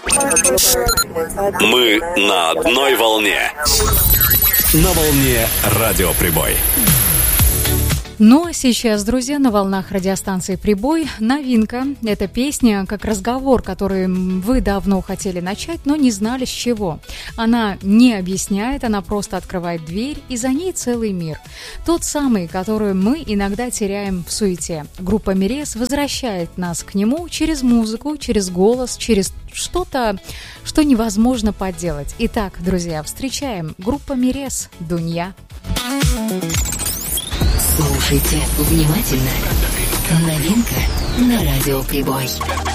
Мы на одной волне. На волне Радиоприбой. Ну а сейчас, друзья, на волнах радиостанции «Прибой» новинка. Это песня как разговор, который вы давно хотели начать, но не знали с чего. Она не объясняет, она просто открывает дверь, и за ней целый мир. Тот самый, который мы иногда теряем в суете. Группа «Мирес» возвращает нас к нему через музыку, через голос, через что-то, что невозможно подделать. Итак, друзья, встречаем группа «Мирес», «Дунья». Слушайте внимательно. Новинка на Радиоприбой.